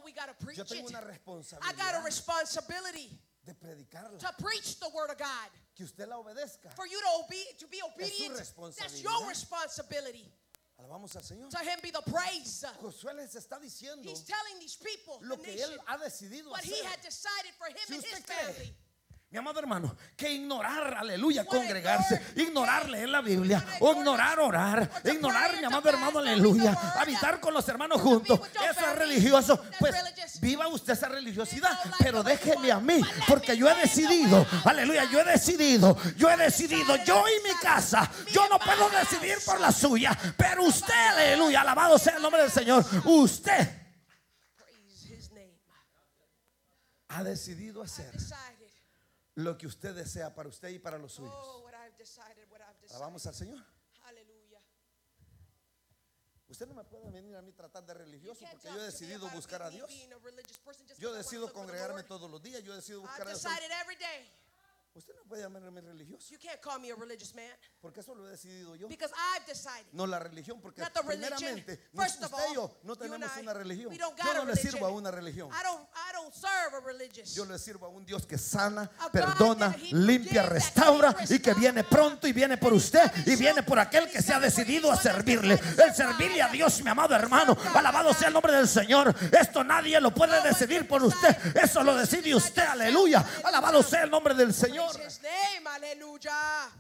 we got to preach Yo tengo it. una I got a responsabilidad responsibility de predicarla, to preach the word of God. que usted la obedezca. For you to be obedient, that's your responsabilidad. responsibility. Alabamos al Señor. To him be the praise. Josué les está diciendo He's telling these people, lo the que nation, él ha decidido what he hacer. had decided for him Si and his usted cree, family. mi amado hermano, que ignorar, aleluya, You wanna congregarse, ignore, ignorar okay. leer la Biblia, You wanna o ignore ignorar orar, or to ignorar, pray mi or amado to hermano, fast or read aleluya, the word, habitar con los hermanos to be juntos, with your eso es family, religioso. that's Pues religious. viva usted esa religiosidad, You know, like pero the way déjeme you a mí, want. But let porque me yo he say the decidido, way I aleluya, yo he decidido, yo y mi casa, yo no puedo decidir por la suya, pero usted, aleluya, alabado sea el nombre del Señor, usted Praise his name. ha decidido I've hacer decided. lo que usted desea para usted y para los suyos. Oh, what I've decided, what I've decided. Alabamos al Señor. Hallelujah. Usted no me puede venir a mí tratar de You religioso can't porque talk yo he to me decidido about buscar a me Dios. being a religious person just Yo because I decido wanna look for the congregarme Lord. todos los días. Yo decido buscar I've a Dios. decided every day. Usted no puede llamarme religioso You can't call me a religious man porque eso lo he decidido yo. because I've decided. No la religión, porque Not the religion. primeramente First of usted y yo all, no you tenemos and I, una religión. we don't Yo got no a le sirvo a religion. una religión. I don't serve a religious. Yo le sirvo a un Dios que sana, A God perdona, that he limpia, forgives, restaura that he y que viene pronto y viene por usted y viene por aquel que se ha decidido a servirle. El servirle a Dios, mi amado hermano, alabado sea el nombre del Señor. Esto nadie lo puede decidir por usted. Eso lo decide usted, aleluya. Alabado sea el nombre del Señor. Praise his name, hallelujah.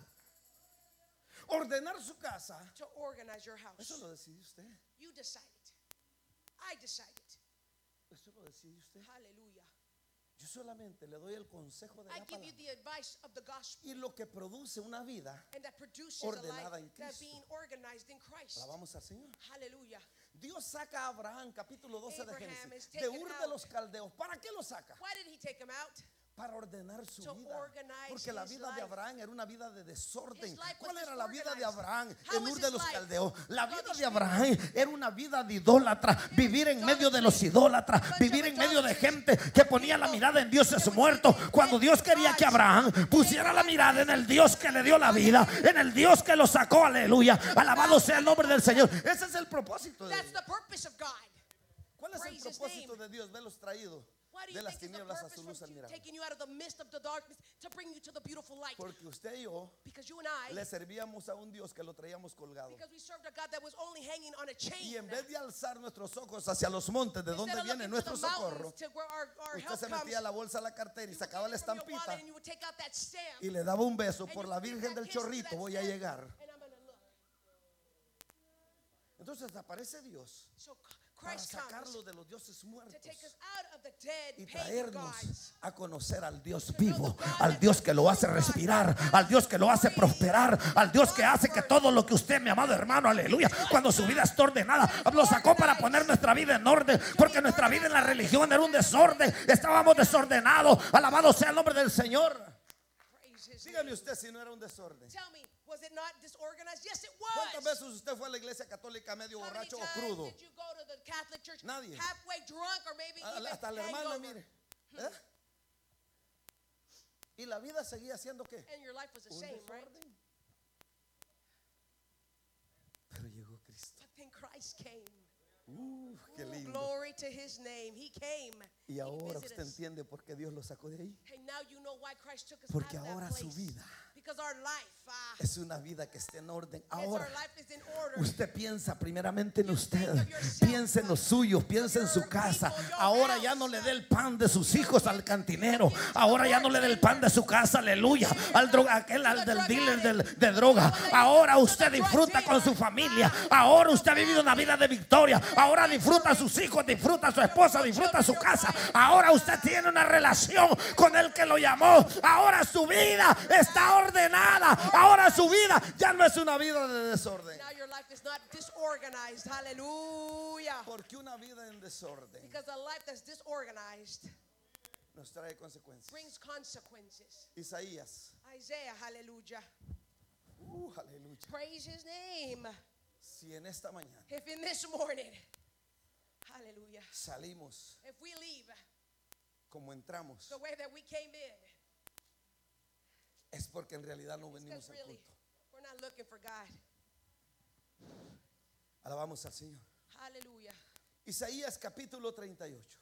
Ordenar su casa, To organize your house. eso lo decide usted. You decide it. I decide it. Eso lo decide usted. Hallelujah. Yo solamente le doy el consejo de I la give you palabra. the advice of the gospel. Y lo que produce una vida, And that produces ordenada a en life that's Cristo. being organized in Christ. alabamos al Señor. Hallelujah. Dios saca a Abraham, capítulo 12 de Abraham Génesis, is de taken Ur de out. los Caldeos. ¿Para qué lo saca? Why did he take him out? Para ordenar su To vida. organize Porque la his vida de life. Abraham era una vida de desorden. His life was ¿Cuál era la vida de disorganized. Abraham How en was Ur de his los life? Caldeos? La All vida these de Abraham era una vida de idólatra. Vivir en medio de los idólatras. Vivir en medio de gente que ponía la mirada en dioses muertos. Cuando Dios quería que Abraham pusiera la mirada en el Dios que le dio la vida, en el Dios que lo sacó, aleluya. Alabado sea el nombre del Señor. Ese es el propósito de That's Dios. the purpose of God. ¿Cuál es el Praise his propósito name. de Dios? Verlos traídos Why do de you las think it's the tinieblas a purpose su luz from admirable. taking you out of the midst of the darkness to bring you to the beautiful light? Porque usted y yo Because you and I, le servíamos a un Dios que lo traíamos colgado. because we served a God that was only hanging on a chain. Y en vez de alzar nuestros ojos hacia los montes, de Instead donde of viene looking nuestro to the socorro, mountains to where our usted help se comes, metía a la bolsa, a la cartera y you would sacaba get la it from your wallet estampita and you would take out that stamp. y le daba un beso. And Por you la would give Virgen that del kiss to Chorrito that voy a stamp, llegar. and I'm gonna look. Entonces aparece Dios So para Christ comes sacarlo de los dioses muertos to take us out of the dead y pagan traernos gods. a conocer al Dios vivo, al Dios que lo hace respirar, al Dios que lo hace prosperar, al Dios que hace que todo lo que usted, mi amado hermano, aleluya, cuando su vida está ordenada, lo sacó para poner nuestra vida en orden, porque nuestra vida en la religión era un desorden, estábamos desordenados. Alabado sea el nombre del Señor. Praise his Dígame name. usted si no era un desorden. Tell me, was it not disorganized? Yes, it ¿Cuántas was. veces usted fue a la iglesia católica medio How many borracho o times crudo? did you go to the Catholic Church Nadie. halfway drunk or maybe even Hasta la hermana, hangover? mire. ¿Eh? Y la vida seguía siendo ¿qué? And your life was the Un same, right? desorden. Pero llegó Cristo. But then Christ came. Qué Ooh, lindo. glory to his name. He came. Y He ahora visited usted us. entiende por qué Dios lo sacó de ahí. And now you know why Christ took us Porque out of ahora that su place. vida Because our life, es una vida que está en orden. it's Ahora our life is in order. usted piensa primeramente en usted, think of yourself, piensa en los suyos, piensa en su your casa. people, your Ahora house. ya no le dé el pan de sus hijos al cantinero. Ahora ya no le dé el pan de su casa, aleluya, al aquel al del dealer de droga. Ahora usted disfruta con su familia. Ahora usted ha vivido una vida de victoria. Ahora disfruta a sus hijos, disfruta a su esposa, disfruta a su casa. Ahora usted tiene una relación con el que lo llamó. Ahora su vida está ordenada. Ahora su vida ya no es una vida de desorden. Now your life is not disorganized. Hallelujah. Porque una vida en desorden Because a life that's disorganized nos trae consecuencias. brings consequences. Isaías, Isaiah, hallelujah. aleluya. Praise his name. Si en esta mañana If in this morning, hallelujah, salimos if we leave como entramos, the way that we came in, es porque en realidad no it's venimos because al really culto. we're not looking for God. Alabamos al Señor. Hallelujah. Isaías capítulo 38.